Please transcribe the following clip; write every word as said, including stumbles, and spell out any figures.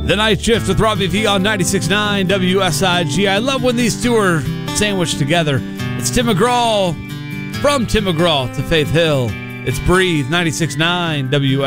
The Night Shift with Robbie V on ninety-six point nine W S I G. I love when these two are sandwiched together. It's Tim McGraw from Tim McGraw to Faith Hill. It's Breathe, ninety-six point nine W S I G.